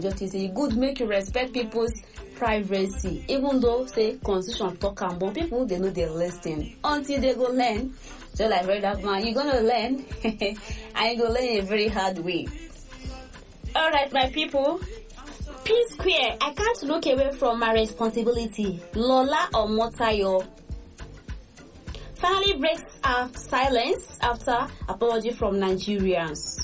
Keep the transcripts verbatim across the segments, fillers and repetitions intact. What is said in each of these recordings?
justice say e good make you respect people's privacy, even though say constitution talk am, but people they know they listen until they go learn. So like brother man, you gonna learn and you go learn in a very hard way. All right, my people. P Square, I can't look away from my responsibility. Lola Omotayo finally breaks her silence after apology from Nigerians.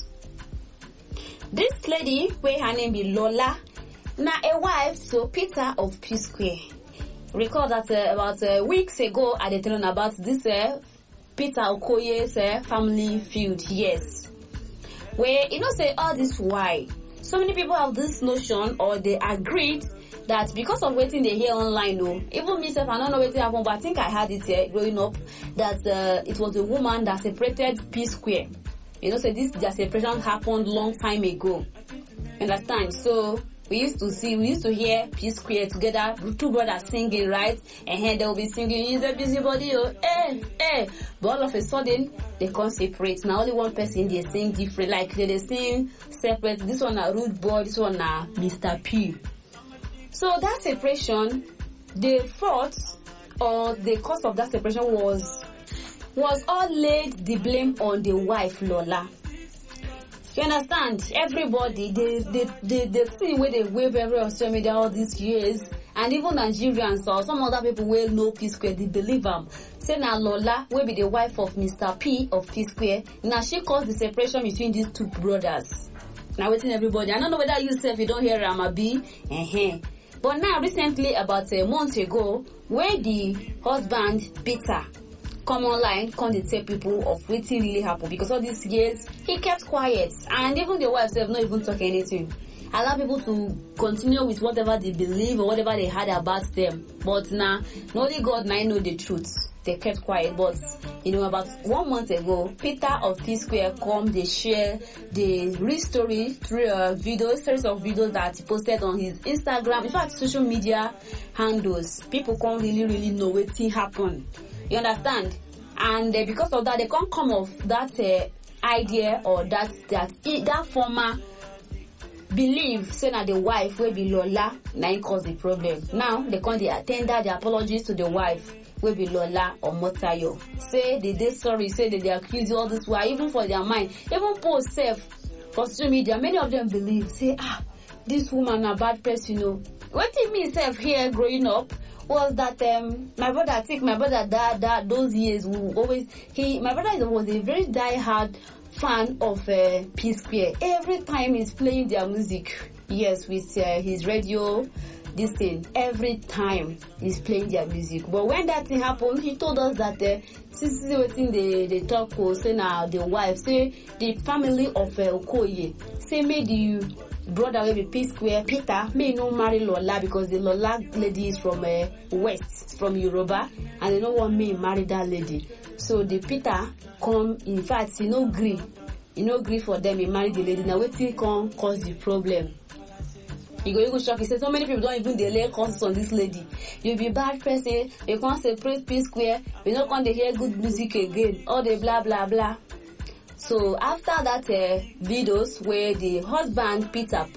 This lady, where her name be Lola, na a wife to Peter of P Square. Recall that uh, about uh, weeks ago I did tell about this uh, Peter Okoye's uh, family feud. Yes, where you know say all this why. So many people have this notion, or they agreed that because of waiting they hear online, no, even myself, I don't know what happened, but I think I had it here growing up, that uh, it was a woman that separated P Square. You know, so this their separation happened long time ago. Understand? So we used to see, we used to hear P Square together, two brothers singing, right? And here they will be singing, "He's a busybody, oh, eh, eh." But all of a sudden, they can't separate. Now only one person they sing different, like they, they sing separate. This one a Rude Boy, this one a Mister P. So that separation, the fault or the cause of that separation was was all laid the blame on the wife Lola. You understand? Everybody, they they they they see where they wave every on social media all these years, and even Nigerians or some other people will know P Square, they believe them. Say now Lola will be the wife of Mister P of P Square. Now she caused the separation between these two brothers. Now waiting everybody. I don't know whether you self you don't hear Ramabi. Uh-huh. But now recently, about a month ago, where the husband Peter come online, come to tell people of what really happened, because all these years he kept quiet, and even the wife self not even talk anything. Allow people to continue with whatever they believe or whatever they had about them. But now, nah, only God now know the truth. They kept quiet. But you know, about one month ago, Peter of P Square come, they share the real story through a video, series of videos that he posted on his Instagram. In fact, social media handles. People can't really, really know what happened. You understand? And uh, because of that, they can't come off that uh, idea or that that that former believe say that the wife will be Lola now cause the problem. Now they can't they tender the apologies to the wife will be Lola or Motayo. Say they did sorry, say that they accuse you all this while, even for their mind, even post self for social media. Many of them believe say ah this woman a bad person. You know what it means self here growing up was that um my brother I think my brother that that those years will always he my brother was a very die-hard fan of uh, P Square. Every time he's playing their music, yes, with uh, his radio, this thing, every time he's playing their music. But when that thing happened, he told us that uh, since waiting the the talk was say now the wife say the family of uh, Okoye say made the brother will be P Square Peter may no marry Lola because the Lola lady is from uh, west, from Yoruba, and they don't want me marry that lady. So the Peter come, in fact, he no agree, he no agree for them. He marry the lady. Now wetin come cause the problem? You go, you go shock. He said so many people don't even delay causes on this lady. You be bad person. You can't separate P Square. You not come to hear good music again. All the blah blah blah. So after that uh, videos where the husband Peter